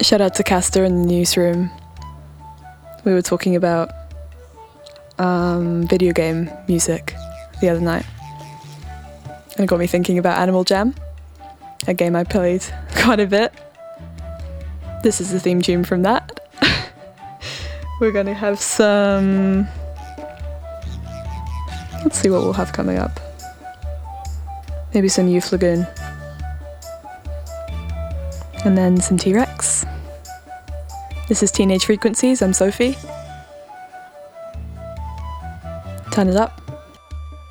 Shout out to Castor in the newsroom. We were talking about video game music the other night. And it got me thinking about Animal Jam, a game I played quite a bit. This is the theme tune from that. We're going to have some... Let's see what we'll have coming up. Maybe some Youth Lagoon. And then some T-Rex. This is Teenage Frequencies, I'm Sophie. Turn it up.